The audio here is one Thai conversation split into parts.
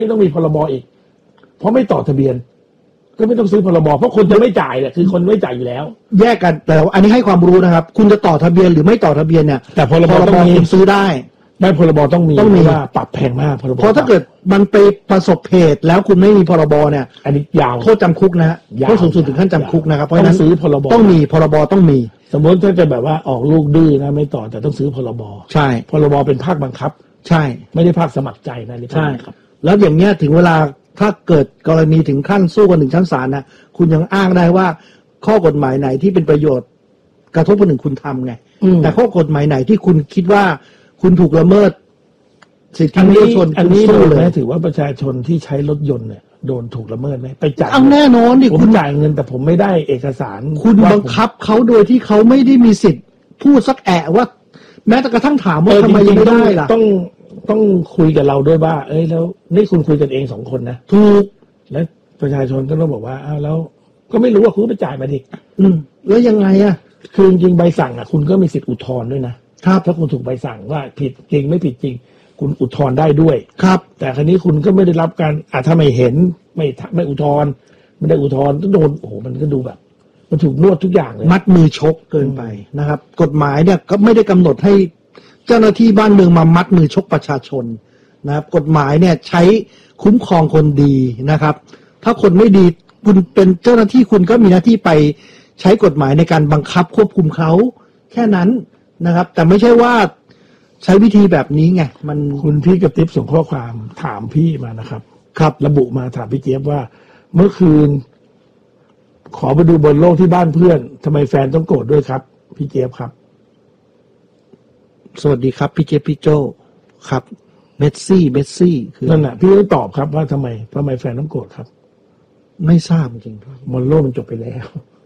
ไม่ต้องมีพรบอีกเพราะไม่ต่อทะเบียนก็ไม่ต้องซื้อพรบเพราะคนจะไม่จ่ายเนี่ยคือคนไม่จ่ายอยู่แล้วแยกกันแต่อันนี้ให้ความรู้นะครับคุณจะต่อทะเบียนหรือไม่ต่อทะเบียนเนี่ยแต่พรบต้องมีซื้อได้ไม่พรบต้องมีว่าปรับแพงมากพรบเพราะถ้าเกิดมันไปประสบเหตุแล้วคุณไม่มีพรบเนี่ยอันนี้ยาวโทษจำคุกนะฮะโทษสูงสุดถึงขั้นจำคุกนะครับเพราะฉะนั้นซื้อพรบต้องมีพรบต้องมีสมมติถ้าจะแบบว่าออกลูกดื้อนะไม่ต่อแต่ต้องซื้อพรบใช่พรบเป็นภาคบังคับใช่ไม่ได้ภาคสมัครใจนะใช่ครับแล้วอย่างเงี้ยถึงเวลาถ้าเกิดกรณีถึงขั้นสู้กันถึงชั้นศาลนะคุณยังอ้างได้ว่าข้อกฎหมายไหนที่เป็นประโยชน์กระทบคนหนึ่งคุณทำไงแต่ข้อกฎหมายไหนที่คุณคิดว่าคุณถูกละเมิดสิทธิมนุษยชนอันนี้โดนไหมถือว่าประชาชนที่ใช้รถยนต์เนี่ยโดนถูกละเมิดไหมไปจ่ายเอาแน่นอนดิผมจ่ายเงินแต่ผมไม่ได้เอกสารคุณบังคับเขาโดยที่เขาไม่ได้มีสิทธิ์พูดสักแอะว่าแม้แต่กระทั่งถามว่าทำไมยังไม่ได้ล่ะต้องคุยกับเราด้วยว่าเอ้ยแล้วนี่คุณคุยกันเอง2 คนนะถูกแล้วประชาชนก็ต้องบอกว่าอ้าวแล้วก็ไม่รู้ว่าคุณไปจ่ายมาดิแล้วยังไงอ่ะคือจริงใบสั่งอ่ะคุณก็มีสิทธิ์อุทธรณ์ด้วยนะครับถ้าคุณถูกใบสั่งว่าผิดจริงไม่ผิดจริงคุณอุทธรณ์ได้ด้วยครับแต่ครั้นี้คุณก็ไม่ได้รับการถ้าไม่เห็นไม่อุทธรณ์ไม่ได้อุทธรณ์ต้องโดนโอ้โหมันก็ดูแบบมันถูกนวดทุกอย่างเลยมัดมือชกเกินไปนะครับกฎหมายเนี่ยก็ไม่ได้กำหนดให้เจ้าหน้าที่บ้านเมืองมามัดมือชกประชาชนนะครับกฎหมายเนี่ยใช้คุ้มครองคนดีนะครับถ้าคนไม่ดีคุณเป็นเจ้าหน้าที่คุณก็มีหน้าที่ไปใช้กฎหมายในการบังคับควบคุมเขาแค่นั้นนะครับแต่ไม่ใช่ว่าใช้วิธีแบบนี้ไงมันคุณพี่กระติ๊บส่งข้อความถามพี่มานะครับครับระบุมาถามพี่เจี๊ยบว่าเมื่อคืนขอไปดูบอลโลกที่บ้านเพื่อนทำไมแฟนต้องโกรธด้วยครับพี่เจี๊ยบครับสวัสดีครับพี่เจี๊ยบพี่โจครับเมสซี่คือนั่นแหละพี่ต้องตอบครับว่าทำไมแฟนต้องโกรธครับไม่ทราบจริงบอลโลกมันจบไปแล้ว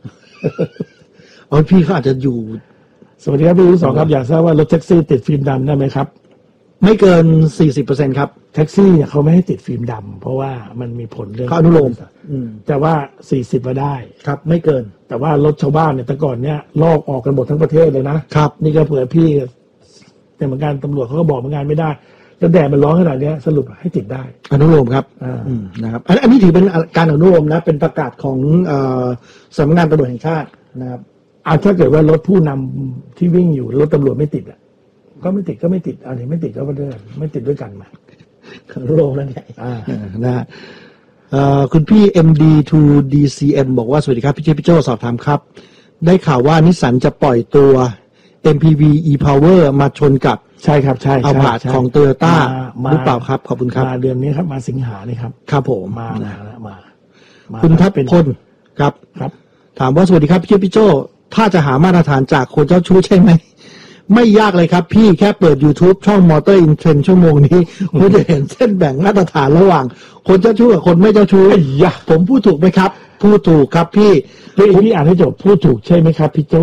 พี่เขาอาจจะอยู่สวัสดีครับพี่ที่2ครับอยากทราบว่ารถแท็กซี่ติดฟิล์มดำได้ไหมครับไม่เกิน 40% ครับแท็กซี่เนี่ยเขาไม่ให้ติดฟิล์มดำเพราะว่ามันมีผลเรื่องเขาอนุโลมแต่ว่า40มาได้ครับไม่เกินแต่ว่ารถชาวบ้านเนี่ยแต่ก่อนเนี่ยลอกออกกันหมดทั้งประเทศเลยนะครับนี่ก็เผื่อพี่แต่เหมือนกันตำรวจเขาก็บอกเหมือนกันไม่ได้แล้วแดดมันร้อนขนาดนี้สรุปให้ติดได้อนุโลมครับนะครับอันนี้ถือเป็นการอนุโลมนะเป็นประกาศของสำนักงานตำรวจแห่งชาตินะครับถ้าเกิดว่ารถผู้นำที่วิ่งอยู่รถตำรวจไม่ติดอ่ะก็ไม่ติดอะไรไม่ติดก็เดินไม่ติดด้วยกันมาอนุโลมนั่นใหญ่นะฮะคุณพี่ MD2DCM บอกว่าสวัสดีครับพี่โจสอบถามครับได้ข่าวว่านิสสันจะปล่อยตัว MPV e-Power มาชนกับใช่ครับใช่เอาผาดของ Toyota หรือเปล่าครับขอบคุณครับมาเดือนนี้ครับมาสิงหานี่ครับครับผมมาคุณทัพพลครับถามว่าสวัสดีครับพี่โจถ้าจะหามาตรฐานจากคนเจ้าชู้ใช่ไหมไม่ยากเลยครับพี่แค่เปิด YouTube ช่อง Motor in Trend ชั่วโมงนี้คุณจะเห็นเส้นแบ่งมาตรฐานระหว่างคนเจ้าชู้กับคนไม่เจ้าชู้ผมพูดถูกไหมครับพูดถูกครับพี่อ่านให้จบพูดถูกใช่ไหมครับพี่โจ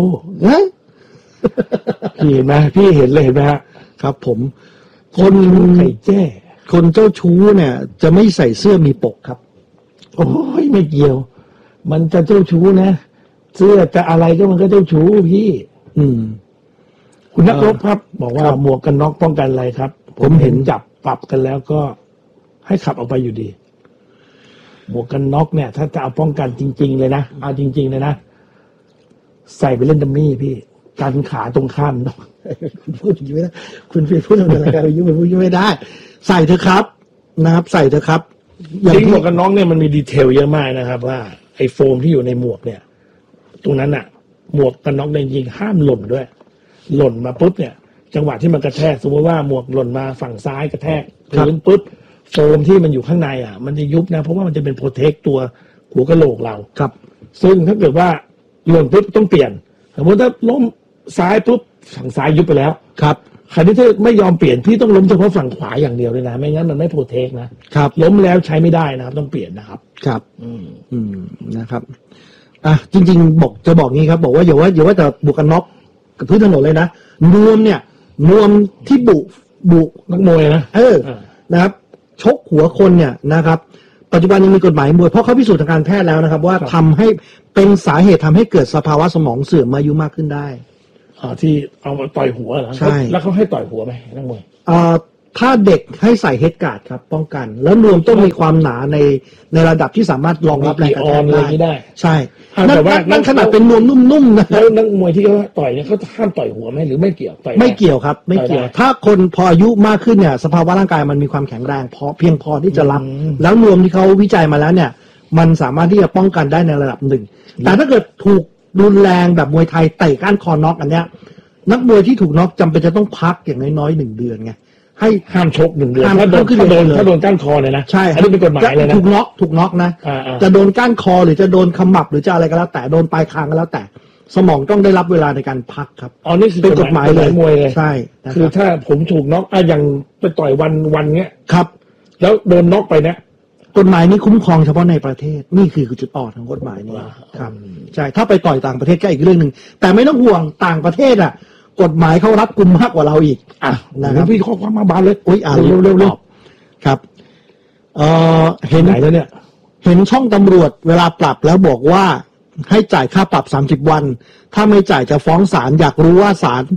พี่เห็นไหมพี่เห็นเลยเห็นไหมครับผมคนไข่แจ้คนเจ้าชู้เนี่ยจะไม่ใส่เสื้อมีปกครับโอ้ยไม่เกี่ยวมันจะเจ้าชู้นะเสื้อจะอะไรก็มันก็เจ้าชู้พี่คุณนักรบครับบอกว่าหมวกกันน็อกป้องกันอะไรครับผมเห็นจับปรับกันแล้วก็ให้ขับออกไปอยู่ดีหมวกกันน็อกเนี่ยถ้าจะเอาป้องกันจริงๆเลยนะเอาจริงๆเลยนะใส่ไปเล่นดัมมี่พี่กันขาตรงข้ามเนาะคุณพูดอย่างนี้ไม่ได้คุณพูดอะไรกันยุ่งพูดไม่ได้ใส่เถอะครับนะครับใส่เถอะครับจริงหมวกกันน็อกเนี่ยมันมีดีเทลเยอะมากนะครับว่าไอ้โฟมที่อยู่ในหมวกเนี่ยตรงนั้นน่ะหมวกกันน็อกจริงๆห้ามหล่นด้วยหล่นมาปุ๊บเนี่ยจังหวะที่มันกระแทกสมมติว่าหมวกหล่นมาฝั่งซ้ายกระแทกพื้นปุ๊บโฟมที่มันอยู่ข้างในมันจะยุบนะเพราะว่ามันจะเป็นโปรเทคตัวหัวกะโหลกเราครับซึ่งถ้าเกิดว่าหล่นปุ๊บต้องเปลี่ยนสมมติถ้าล้มซ้ายปุ๊บฝั่งซ้ายยุบไปแล้วครับคราวนี้ถ้าไม่ยอมเปลี่ยนพี่ต้องล้มเฉพาะฝั่งขวาอย่างเดียวเลยนะไม่งั้นมันไม่โปรเทคนะครับล้มแล้วใช้ไม่ได้นะครับต้องเปลี่ยนนะครับครับนะครับจริงๆจะบอกงี้ครับบอกว่าอย่าว่าแต่บุกกันน็อกกับพื้นถนนเลยนะนวมที่บุนักมวยนะนะครับชกหัวคนเนี่ยนะครับปัจจุบันยังมีกฎหมายมวยเพราะเขาพิสูจน์ทางการแพทย์แล้วนะครับว่าทำให้เป็นสาเหตุทำให้เกิดสภาวะสมองเสื่อมอายุมากขึ้นได้ที่เอามาต่อยหัวเหรอใช่แล้วเขาให้ต่อยหัวไหมนักมวยถ้าเด็กให้ใส่เฮดการ์ดครับป้องกันแล้วนวมต้องมีความหนาในระดับที่สามารถรองรับแรงกระแทกได้ใช่นั่นขนาดเป็นนวมนุ่มๆนะแล้วนักมวยที่เขาต่อยเนี่ยเขาห้ามต่อยหัวไหมหรือไม่เกี่ยวต่อยไม่เกี่ยวครับไม่เกี่ยวถ้าคนพออายุมากขึ้นเนี่ยสภาวะร่างกายมันมีความแข็งแรงเพียงพอที่จะรับแล้วนวมที่เขาวิจัยมาแล้วเนี่ยมันสามารถที่จะป้องกันได้ในระดับหนึ่งแต่ถ้าเกิดถูกรุนแรงแบบมวยไทยเตะก้านคอน็อกอันเนี้ยนักมวยที่ถูกน็อกจำเป็นจะต้องพักอย่างน้อยๆ1 เดือนไงให้ห้ามชก1 เดือนถ้าโดนก้านคอเนี่ยนะใช่อันนี้เป็นกฎหมายเลยนะถูกน็อกนะจะโดนก้านคอหรือจะโดนขมับหรือจะอะไรก็แล้วแต่โดนปลายคางก็แล้วแต่สมองต้องได้รับเวลาในการพักครับนี่คือเป็นกฎหมายเลยมวยเลยใช่คือถ้าผมถูกน็อกอย่างไปต่อยวันเงี้ยครับแล้วโดนน็อกไปเนี่ยกฎหมายนี้คุ้มครองเฉพาะในประเทศนี่คือจุดอ่อนของกฎหมายนี้ครับใช่ถ้าไปต่อยต่างประเทศก็อีกเรื่องนึงแต่ไม่ต้องห่วงต่างประเทศกฎหมายเขารับกุมมากกว่าเราอีกนะครับพี่ข้อความมาบานเลยเร็วครับเห็นไหนแล้วเนี่ยเห็นช่องตำรวจเวลาปรับแล้วบอกว่าให้จ่ายค่าปรับ30 วันถ้าไม่จ่ายจะฟ้องศาลอยากรู้ว่าศาล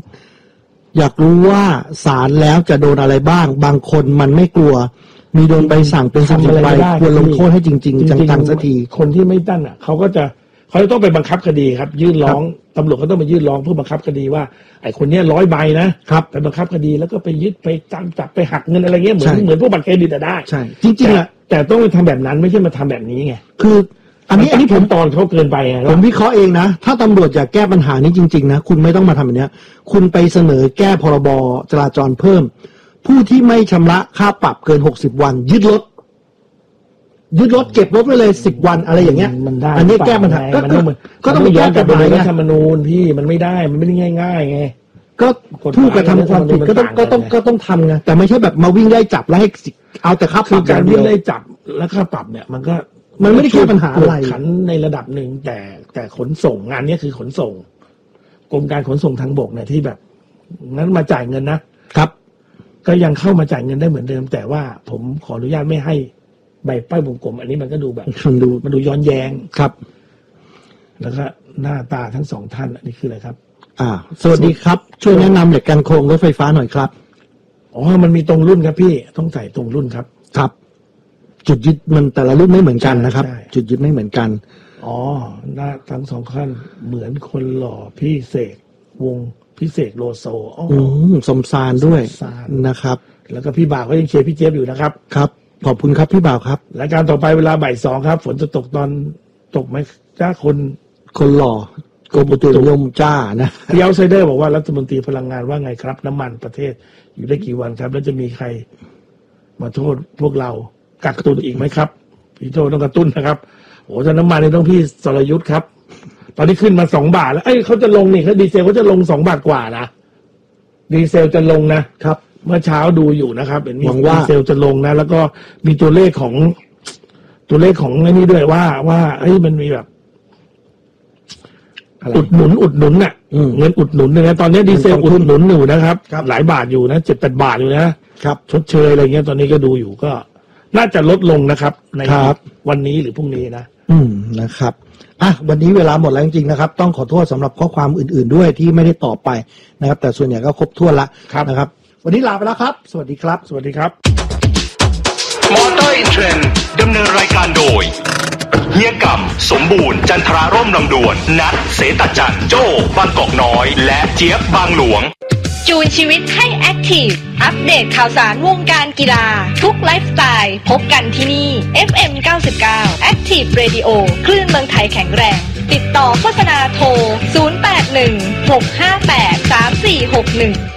แล้วจะโดนอะไรบ้างบางคนมันไม่กลัวมีโดนใบสั่งเป็น30 ใบควรลงโทษให้จริงๆจังๆสักทีคนที่ไม่ตั้นเขาจะต้องไปบังคับคดีครับยื่นร้องตำรวจเขาต้องไปยื่นร้องเพื่อบังคับคดีว่าไอ้คนนี้100 ใบนะครับไปบังคับคดีแล้วก็ไปยึดไปจับไปหักเงินอะไรเงี้ยเหมือนพวกบัตรเครดิตได้ใช่จริงๆแต่ต้องไปทำแบบนั้นไม่ใช่มาทำแบบนี้ไงคืออันนี้ผมตอนเขาเกินไปผมวิเคราะห์เองนะถ้าตำรวจอยากแก้ปัญหานี้จริงๆนะคุณไม่ต้องมาทำแบบนี้คุณไปเสนอแก้พรบจราจรเพิ่มผู้ที่ไม่ชำระค่าปรับเกิน60 วันยึดรถเก็บรถไว้เลย10 วันอะไรอย่างเงี้ยมันได้อันนี้แก้ปัญหาก็ต้องย้อนกลับไปรัฐธรรมนูญพี่มันไม่ได้มันไม่ได้ง่ายๆไงก็ผู้กระทำความผิดก็ต้องทำไงแต่ไม่ใช่แบบมาวิ่งไล่จับแล้วให้เอาแต่ค่าปรับการวิ่งไล่จับและค่าปรับเนี่ยมันไม่ได้แก้ปัญหาอะไรขันในระดับหนึ่งแต่ขนส่งงานนี้คือขนส่งกรมการขนส่งทางบกเนี่ยที่แบบนั้นมาจ่ายเงินนะครับก็ยังเข้ามาจ่ายเงินได้เหมือนเดิมแต่ว่าผมขออนุญาตไม่ให้ใบป้ายวงกลมอันนี้มันก็ดูแบบมันดูย้อนแย้งครับแล้วก็หน้าตาทั้ง2 ท่านอันนี้คืออะไรครับสวัสดีครับช่วยแนะนำเหล็กกันโครงรถไฟฟ้าหน่อยครับมันมีตรงรุ่นครับพี่ต้องใส่ตรงรุ่นครับครับจุดยึดมันแต่ละรุ่นไม่เหมือนกันนะครับจุดยึดไม่เหมือนกันหน้าทั้ง2 ท่านเหมือนคนหล่อพี่เสกวงพี่เสกโลโซสมซานด้วยนะครับแล้วก็พี่บ่าวก็ยังเชียร์พี่เจี๊ยบอยู่นะครับครับขอบคุณครับพี่บ่าวครับรายการต่อไปเวลาบ่าย 2ครับฝนจะตกตกไหมจ้าคนหล่อกรมอุตุนิยมจ้านะพี่เอาไซเดอร์บอกว่ารัฐมนตรีพลังงานว่าไงครับน้ำมันประเทศอยู่ได้กี่วันครับแล้วจะมีใครมาโทษพวกเรากักตุนอีกไหมครับพี่โทษต้องกระตุ้นนะครับถ้าน้ำมันนี่ต้องพี่สรยุทธครับตอนนี้ขึ้นมา2 บาทแล้วเขาจะลงนี่เขาดีเซลเขาจะลง2 บาทกว่านะดีเซลจะลงนะครับเมื่อเช้าดูอยู่นะครับเห็นมีดีเซลจะลงนะแล้วก็มีตัวเลขของไอ้นี่ด้วยว่ามันมีแบบอุดหนุนน่ะเงินอุดหนุนเนี่ยตอนนี้ดีเซลอุดหนุนอยู่นะครับหลายบาทอยู่นะ7-8 บาทอยู่นะครับชดเชยอะไรเงี้ยตอนนี้ก็ดูอยู่ก็น่าจะลดลงนะครับในวันนี้หรือพรุ่งนี้นะนะครับวันนี้เวลาหมดแล้วจริงๆนะครับต้องขอโทษสำหรับข้อความอื่นๆด้วยที่ไม่ได้ตอบไปนะครับแต่ส่วนใหญ่ก็ครบถ้วนละนะครับวันนี้ลาไปแล้วครับสวัสดีครับสวัสดีครับมอเตอร์อินเทรนด์ดำเนินรายการโดยเฮียกำสมบูรณ์จันทราร่มลำดวนนัทเสตจันโจ้บางกอกน้อยและเจี๊ยบบางหลวงจูนชีวิตให้แอคทีฟอัปเดตข่าวสารวงการกีฬาทุกไลฟ์สไตล์พบกันที่นี่ FM 99 Active Radio คลื่นเมืองไทยแข็งแรงติดต่อโฆษณาโทร0816583461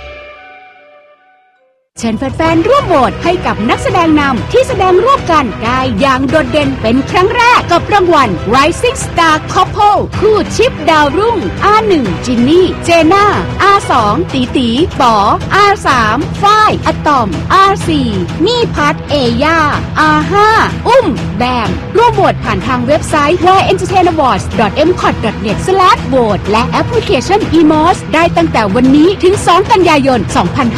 เชิญแฟนๆร่วมโหวตให้กับนักแสดงนำที่แสดงร่วมกันได้อย่างโดดเด่นเป็นครั้งแรกกับรางวัล Rising Star Couple คู่ชิปดาวรุ่ง R1 จินนี่เจน่า R2 ตีตีป๋อ R3 ฝ้ายอะตอม R4 มี่พัทเอย่า R5 อุ้มแบมร่วมโหวตผ่านทางเว็บไซต์ www.entertainawards.mcot.net/vote และแอปพลิเคชัน eMOS ได้ตั้งแต่วันนี้ถึง2 กันยายน 2569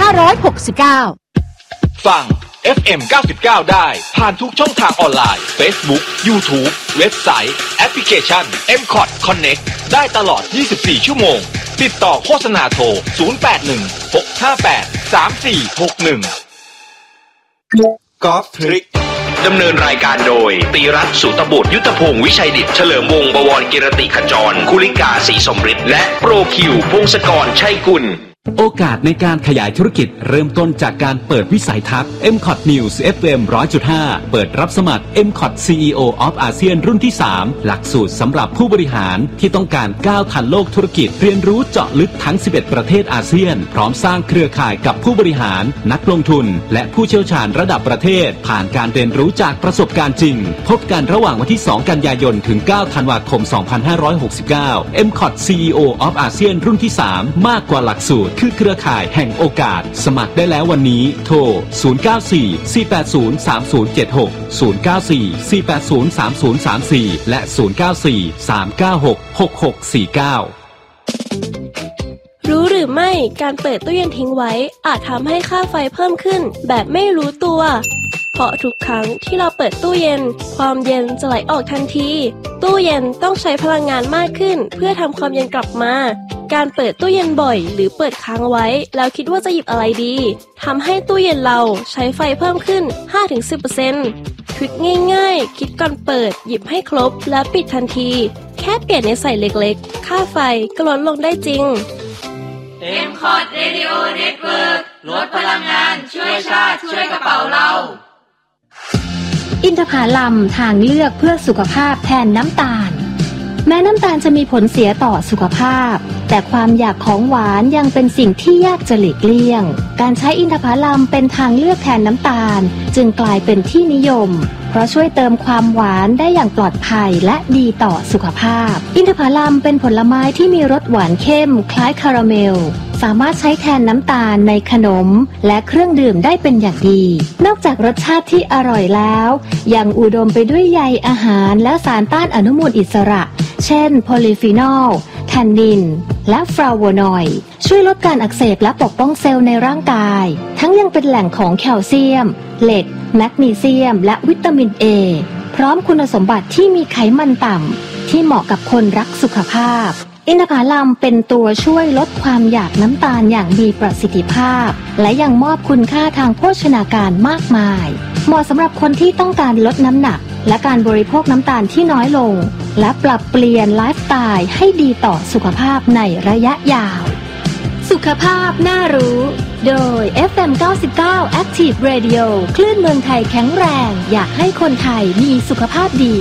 ฟัง FM 99 ได้ผ่านทุกช่องทางออนไลน์ Facebook YouTube เว็บไซต์แอปพลิเคชัน MCOT Connect ได้ตลอด24 ชั่วโมงติดต่อโฆษณาโทร0816583461 กอล์ฟทริกดำเนินรายการโดยตีรัตน์สุตบุตรยุทธพงศ์วิชัยดิษฐ์เฉลิมวงศ์บวรกิรติขจรคุลิกาศรีสมฤทธิ์และโปรคิวพงศกรชัยกุลโอกาสในการขยายธุรกิจเริ่มต้นจากการเปิดวิสัยทัศน์ MCOT News FM 100.5 เปิดรับสมัคร MCOT CEO of ASEAN รุ่นที่ 3 หลักสูตรสำหรับผู้บริหารที่ต้องการก้าวทันโลกธุรกิจเรียนรู้เจาะลึกทั้ง 11 ประเทศอาเซียนพร้อมสร้างเครือข่ายกับผู้บริหารนักลงทุนและผู้เชี่ยวชาญระดับประเทศผ่านการเรียนรู้จากประสบการณ์จริงพบกันระหว่างวันที่ 2 กันยายนถึง 9 ธันวาคม 2569 MCOT CEO of ASEAN รุ่นที่ 3 มากกว่าหลักสูตรคือเครือข่ายแห่งโอกาสสมัครได้แล้ววันนี้โทร 094-480-3076 094-480-3034 และ 094-396-6649 รู้หรือไม่การเปิดตู้เย็นทิ้งไว้อาจทำให้ค่าไฟเพิ่มขึ้นแบบไม่รู้ตัวเพราะทุกครั้งที่เราเปิดตู้เย็นความเย็นจะไหลออกทันทีตู้เย็นต้องใช้พลังงานมากขึ้นเพื่อทำความเย็นกลับมาการเปิดตู้เย็นบ่อยหรือเปิดค้างไว้แล้วคิดว่าจะหยิบอะไรดีทำให้ตู้เย็นเราใช้ไฟเพิ่มขึ้น 5-10% ทริคง่ายๆคิดก่อนเปิดหยิบให้ครบแล้วปิดทันทีแค่เปลี่ยนในใส่เล็กๆค่าไฟก็ลดลงได้จริง MCOT Radio Network ลดพลังงานช่วยชาติช่วยกระเป๋าเราอินทผลัมทางเลือกเพื่อสุขภาพแทนน้ำตาลแม้น้ำตาลจะมีผลเสียต่อสุขภาพแต่ความอยากของหวานยังเป็นสิ่งที่ยากจะหลีกเลี่ยงการใช้อินทผลัมเป็นทางเลือกแทนน้ำตาลจึงกลายเป็นที่นิยมเพราะช่วยเติมความหวานได้อย่างปลอดภัยและดีต่อสุขภาพอินทผลัมเป็นผลไม้ที่มีรสหวานเข้มคล้ายคาราเมลสามารถใช้แทนน้ำตาลในขนมและเครื่องดื่มได้เป็นอย่างดีนอกจากรสชาติที่อร่อยแล้วยังอุดมไปด้วยใยอาหารและสารต้านอนุมูลอิสระเช่นโพลีฟีนอลแทนนินและฟลาโวนอยด์ช่วยลดการอักเสบและปกป้องเซลล์ในร่างกายทั้งยังเป็นแหล่งของแคลเซียมเหล็กแมกนีเซียมและวิตามิน A พร้อมคุณสมบัติที่มีไขมันต่ำที่เหมาะกับคนรักสุขภาพอินทผลัมเป็นตัวช่วยลดความอยากน้ำตาลอย่างมีประสิทธิภาพและยังมอบคุณค่าทางโภชนาการมากมายเหมาะสำหรับคนที่ต้องการลดน้ำหนักและการบริโภคน้ำตาลที่น้อยลงและปรับเปลี่ยนไลฟ์สไตล์ให้ดีต่อสุขภาพในระยะยาวสุขภาพน่ารู้โดย FM 99 Active Radio คลื่นเมืองไทยแข็งแรงอยากให้คนไทยมีสุขภาพดี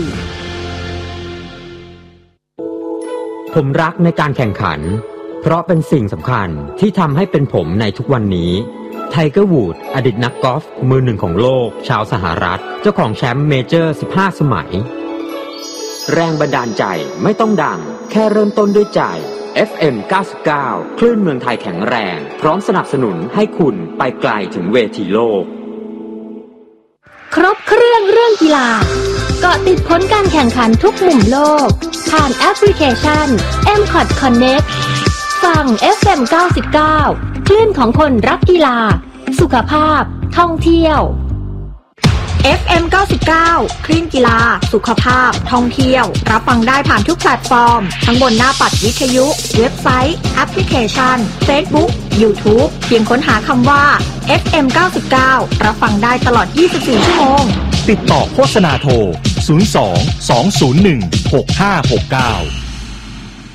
ผมรักในการแข่งขันเพราะเป็นสิ่งสำคัญที่ทำให้เป็นผมในทุกวันนี้ไทเกอร์วูดอดีตนักกอล์ฟมือหนึ่งของโลกชาวสหรัฐเจ้าของแชมป์เมเจอร์15สมัยแรงบันดาลใจไม่ต้องดังแค่เริ่มต้นด้วยใจ FM 99 คลื่นเมืองไทยแข็งแรงพร้อมสนับสนุนให้คุณไปไกลถึงเวทีโลกครบเครื่องกีฬาเกาะติดผลการแข่งขันทุกมุมโลกผ่านแอปพลิเคชัน MCOT Connect ฟัง FM 99 คลื่นของคนรักกีฬาสุขภาพท่องเที่ยว FM 99 คลื่นกีฬาสุขภาพท่องเที่ยวรับฟังได้ผ่านทุกแพลตฟอร์มทั้งบนหน้าปัดวิทยุเว็บไซต์แอปพลิเคชัน Facebook YouTube เพียงค้นหาคำว่า FM 99 รับฟังได้ตลอด 24 ชั่วโมงติดต่อโฆษณาโทร 02 201 6569